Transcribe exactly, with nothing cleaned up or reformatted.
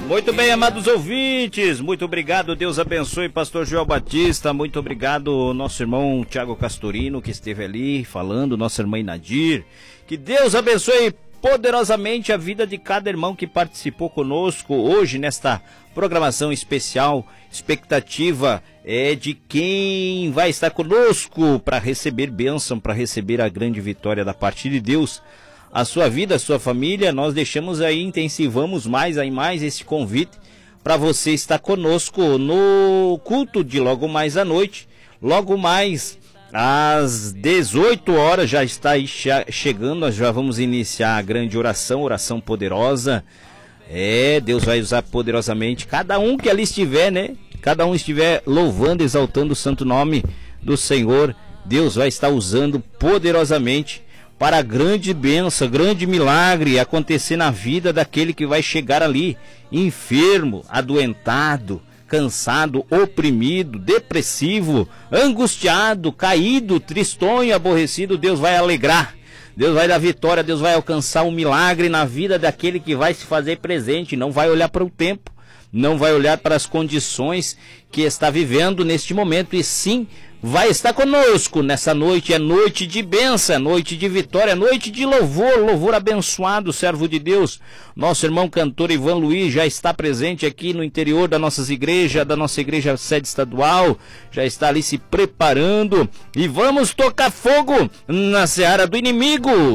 Muito bem, amados ouvintes, muito obrigado, Deus abençoe pastor Joel Batista, muito obrigado nosso irmão Tiago Castorino que esteve ali falando, nossa irmã Inadir, que Deus abençoe poderosamente a vida de cada irmão que participou conosco hoje nesta programação especial. Expectativa é de quem vai estar conosco para receber bênção, para receber a grande vitória da parte de Deus. A sua vida, a sua família, nós deixamos aí, intensivamos mais aí mais esse convite para você estar conosco no culto de logo mais à noite. Logo mais às dezoito horas já está aí chegando, nós já vamos iniciar a grande oração, oração poderosa. É, Deus vai usar poderosamente cada um que ali estiver, né? Cada um estiver louvando, exaltando o santo nome do Senhor. Deus vai estar usando poderosamente para grande bênção, grande milagre acontecer na vida daquele que vai chegar ali, enfermo, adoentado, cansado, oprimido, depressivo, angustiado, caído, tristonho, aborrecido. Deus vai alegrar, Deus vai dar vitória, Deus vai alcançar um milagre na vida daquele que vai se fazer presente, não vai olhar para o tempo, não vai olhar para as condições que está vivendo neste momento, e sim vai estar conosco nessa noite. É noite de bênção, é noite de vitória, é noite de louvor, louvor abençoado, servo de Deus. Nosso irmão cantor Ivan Luiz já está presente aqui no interior das nossas igrejas, da nossa igreja sede estadual, já está ali se preparando, e vamos tocar fogo na seara do inimigo.